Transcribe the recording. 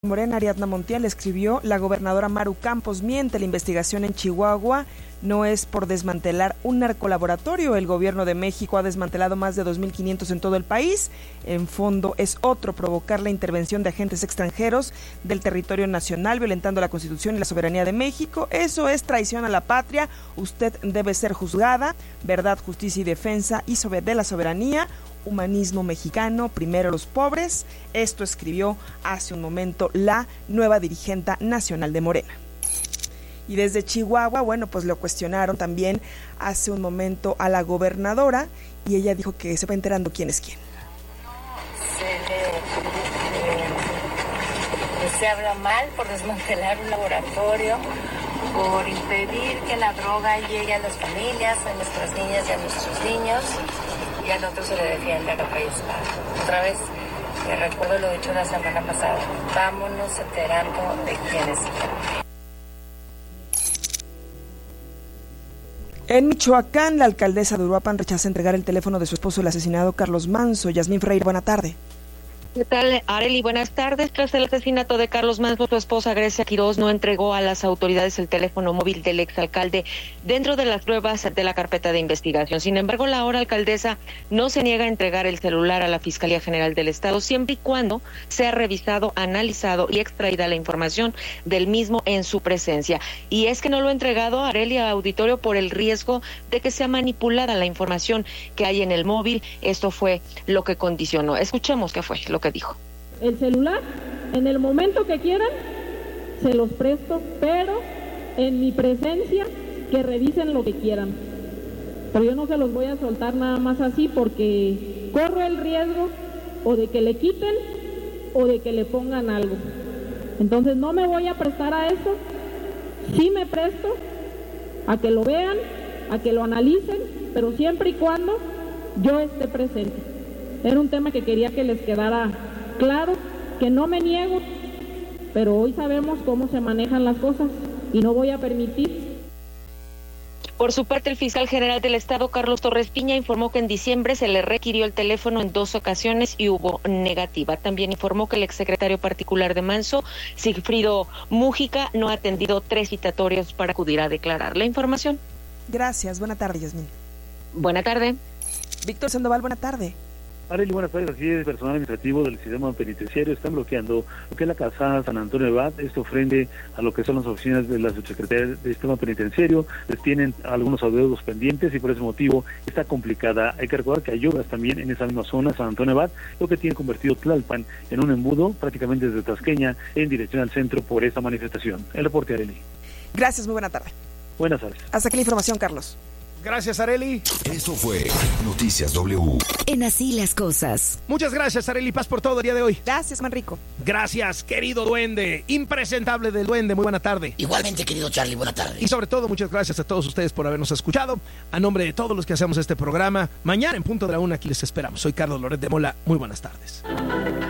Morena, Ariadna Montiel, escribió: la gobernadora Maru Campos miente, la investigación en Chihuahua no es por desmantelar un narcolaboratorio. El gobierno de México ha desmantelado más de 2.500 en todo el país. En fondo es otro, provocar la intervención de agentes extranjeros del territorio nacional, violentando la Constitución y la soberanía de México. Eso es traición a la patria. Usted debe ser juzgada. Verdad, justicia y defensa y de la soberanía. Humanismo mexicano, primero los pobres. Esto escribió hace un momento la nueva dirigente nacional de Morena. Y desde Chihuahua, bueno, pues lo cuestionaron también hace un momento a la gobernadora y ella dijo que se va enterando quién es quién. Se habla mal por desmantelar un laboratorio, por impedir que la droga llegue a las familias, a nuestras niñas y a nuestros niños, y al otro se le defiende a la país. Otra vez, recuerdo lo dicho la semana pasada, vámonos enterando de quién es quién. En Michoacán, la alcaldesa de Uruapan rechaza entregar el teléfono de su esposo, el asesinado Carlos Manzo. Yasmín Freire, buena tarde. ¿Qué tal, Arely? Buenas tardes. Tras el asesinato de Carlos Manzo, su esposa Grecia Quiroz no entregó a las autoridades el teléfono móvil del exalcalde dentro de las pruebas de la carpeta de investigación. Sin embargo, la ahora alcaldesa no se niega a entregar el celular a la Fiscalía General del Estado, siempre y cuando sea revisado, analizado y extraída la información del mismo en su presencia. Y es que no lo ha entregado, Arely, a auditorio por el riesgo de que sea manipulada la información que hay en el móvil. Esto fue lo que condicionó. Escuchemos qué fue lo que dijo. El celular, en el momento que quieran, se los presto, pero en mi presencia, que revisen lo que quieran. Pero yo no se los voy a soltar nada más así, porque corro el riesgo o de que le quiten o de que le pongan algo. Entonces no me voy a prestar a eso. Sí me presto a que lo vean, a que lo analicen, pero siempre y cuando yo esté presente. Era un tema que quería que les quedara claro, que no me niego, pero hoy sabemos cómo se manejan las cosas y no voy a permitir. Por su parte, el fiscal general del Estado, Carlos Torres Piña, informó que en diciembre se le requirió el teléfono en 2 ocasiones y hubo negativa. También informó que el exsecretario particular de Manzo, Sigfrido Mújica, no ha atendido 3 citatorios para acudir a declarar. La información. Gracias. Buena tarde, Yasmín. Buena tarde. Víctor Sandoval, buena tarde. Arely, buenas tardes. Así es, personal administrativo del sistema penitenciario están bloqueando lo que es la Calzada San Antonio Abad, esto frente a lo que son las oficinas de la subsecretaría del sistema penitenciario. Les tienen algunos adeudos pendientes y por ese motivo está complicada. Hay que recordar que hay obras también en esa misma zona, San Antonio Abad, lo que tiene convertido Tlalpan en un embudo prácticamente desde Tasqueña en dirección al centro por esta manifestación. El reporte, Arely. Gracias, muy buena tarde. Buenas tardes. Hasta aquí la información, Carlos. Gracias, Arely. Esto fue Noticias W. En Así las Cosas. Muchas gracias, Arely Paz, por todo el día de hoy. Gracias, Manrico. Gracias, querido duende, impresentable del duende, muy buena tarde. Igualmente, querido Charlie, buena tarde. Y sobre todo, muchas gracias a todos ustedes por habernos escuchado. A nombre de todos los que hacemos este programa, mañana en punto de la 1 aquí les esperamos. Soy Carlos Loret de Mola, muy buenas tardes.